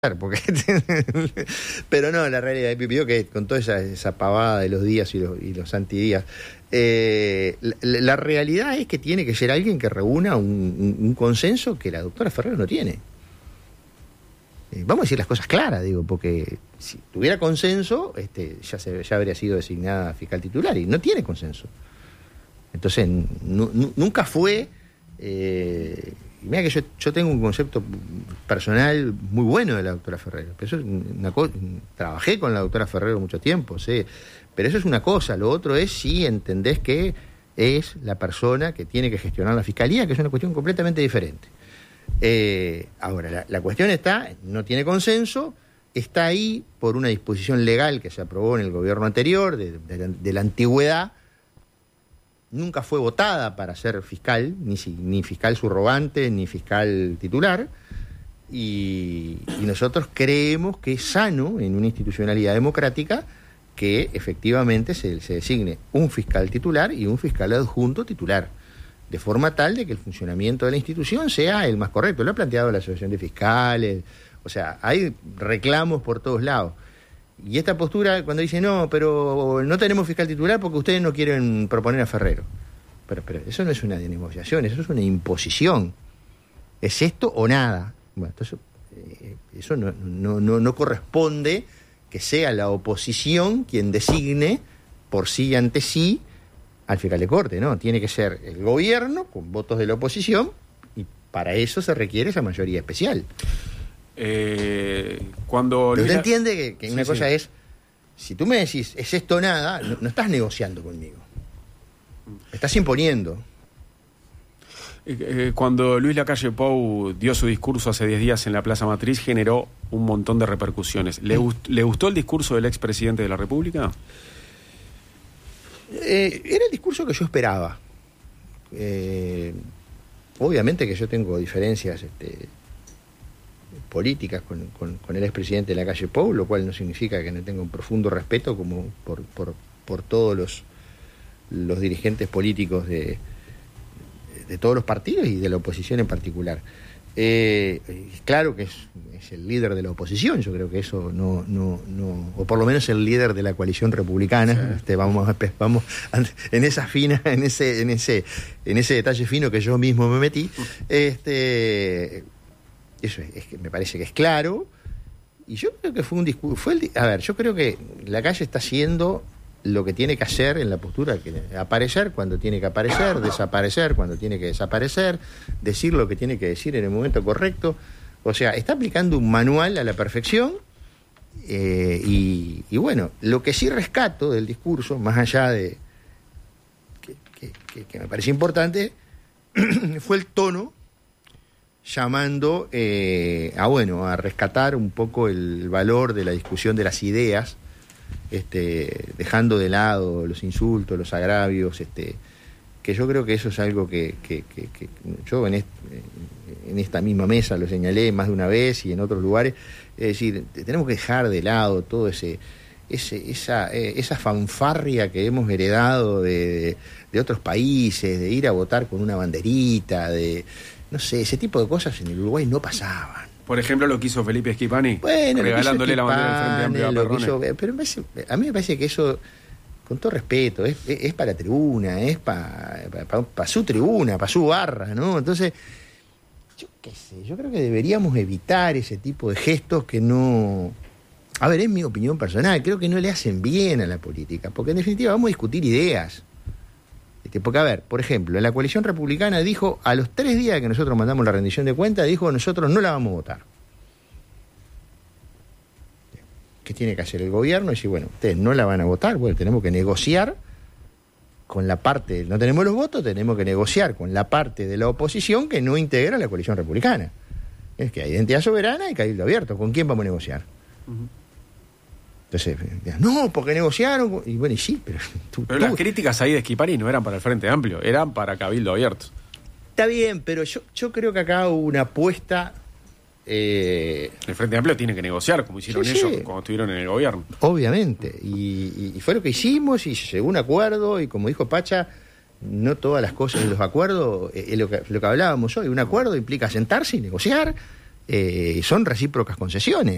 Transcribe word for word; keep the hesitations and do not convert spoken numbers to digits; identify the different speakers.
Speaker 1: Porque pero no, la realidad pidió que con toda esa, esa pavada de los días y los, y los antidías, eh, la, la realidad es que tiene que ser alguien que reúna un, un, un consenso que la doctora Ferrero no tiene. Eh, vamos a decir las cosas claras, digo, porque si tuviera consenso, este, ya, se, ya habría sido designada fiscal titular, y no tiene consenso. Entonces, nu, nu, nunca fue... Eh, Y mira que yo, yo tengo un concepto personal muy bueno de la doctora Ferrero. Pero eso es una cosa, trabajé con la doctora Ferrero mucho tiempo, ¿sí? Pero eso es una cosa. Lo otro es si entendés que es la persona que tiene que gestionar la fiscalía, que es una cuestión completamente diferente. Eh, ahora, la, la cuestión está, no tiene consenso, está ahí por una disposición legal que se aprobó en el gobierno anterior, de, de, de la antigüedad. Nunca fue votada para ser fiscal, ni, ni fiscal subrogante, ni fiscal titular, y, y nosotros creemos que es sano en una institucionalidad democrática que efectivamente se, se designe un fiscal titular y un fiscal adjunto titular, de forma tal de que el funcionamiento de la institución sea el más correcto. Lo ha planteado la Asociación de Fiscales, o sea, hay reclamos por todos lados. Y esta postura, cuando dice, no, pero no tenemos fiscal titular porque ustedes no quieren proponer a Ferrero. Pero, pero eso no es una negociación, eso es una imposición. ¿Es esto o nada? Bueno, entonces, eh, eso no, no, no, no corresponde que sea la oposición quien designe por sí y ante sí al fiscal de corte, ¿no? Tiene que ser el gobierno con votos de la oposición, y para eso se requiere esa mayoría especial.
Speaker 2: Eh, cuando
Speaker 1: Pero usted
Speaker 2: Luis...
Speaker 1: entiende que, que una
Speaker 2: sí,
Speaker 1: cosa
Speaker 2: sí.
Speaker 1: es, si tú me decís, es esto o nada, no, no estás negociando conmigo. Me estás imponiendo.
Speaker 2: Eh, eh, cuando Luis Lacalle Pou dio su discurso hace diez días en la Plaza Matriz, generó un montón de repercusiones. ¿Le, gust- ¿le gustó el discurso del expresidente de la República?
Speaker 1: Eh, era el discurso que yo esperaba. Eh, obviamente que yo tengo diferencias este, políticas con, con, con el expresidente de Lacalle Pou, lo cual no significa que no tenga un profundo respeto como por, por, por todos los, los dirigentes políticos de, de todos los partidos y de la oposición en particular. Eh, claro que es, es el líder de la oposición, yo creo que eso no, no, no, o por lo menos el líder de la coalición republicana. Sí. Este, vamos, vamos en esa fina, en ese, en ese, en ese detalle fino que yo mismo me metí. Este, eso es, es que me parece que es claro, y yo creo que fue un discurso. Fue el, a ver, yo creo que Lacalle está haciendo lo que tiene que hacer en la postura, que aparecer cuando tiene que aparecer, desaparecer cuando tiene que desaparecer, decir lo que tiene que decir en el momento correcto. O sea, está aplicando un manual a la perfección, eh, y, y bueno, lo que sí rescato del discurso, más allá de que, que, que, que me parece importante, fue el tono llamando eh, a bueno a rescatar un poco el valor de la discusión de las ideas, este, dejando de lado los insultos, los agravios, este, que yo creo que eso es algo que, que, que, que yo en, este, en esta misma mesa lo señalé más de una vez y en otros lugares. Es decir, tenemos que dejar de lado todo ese, ese esa, eh, esa fanfarria que hemos heredado de, de, de otros países, de ir a votar con una banderita, de no sé, ese tipo de cosas en el Uruguay no pasaban.
Speaker 2: Por ejemplo, lo que hizo Felipe Schipani,
Speaker 1: bueno,
Speaker 2: regalándole
Speaker 1: Schipani,
Speaker 2: la bandera del Frente Amplio a Perrone.
Speaker 1: Hizo, pero me parece, a mí me parece que eso, con todo respeto, es, es, es para la tribuna, es para pa, pa su tribuna, para su barra, ¿no? Entonces, yo qué sé, yo creo que deberíamos evitar ese tipo de gestos que no... A ver, es mi opinión personal, creo que no le hacen bien a la política, porque en definitiva vamos a discutir ideas. Porque, a ver, por ejemplo, la coalición republicana dijo, a los tres días que nosotros mandamos la rendición de cuentas, dijo, nosotros no la vamos a votar. ¿Qué tiene que hacer el gobierno? Y decir, bueno, ustedes no la van a votar, bueno, tenemos que negociar con la parte, no tenemos los votos, tenemos que negociar con la parte de la oposición que no integra la coalición republicana. Es que hay identidad soberana y cabildo abierto. ¿Con quién vamos a negociar? Uh-huh. Entonces, no, porque negociaron, y bueno, y sí, pero... Tú,
Speaker 2: pero
Speaker 1: tú...
Speaker 2: las críticas ahí de Schipani no eran para el Frente Amplio, eran para Cabildo Abierto.
Speaker 1: Está bien, pero yo, yo creo que acá hubo una apuesta... Eh...
Speaker 2: El Frente Amplio tiene que negociar, como hicieron sí, ellos sí. cuando estuvieron en el gobierno.
Speaker 1: Obviamente, y, y fue lo que hicimos, y se llegó a un acuerdo, y como dijo Pacha, no todas las cosas de los acuerdos, es eh, lo, que, lo que hablábamos hoy, un acuerdo implica sentarse y negociar, eh, son recíprocas concesiones.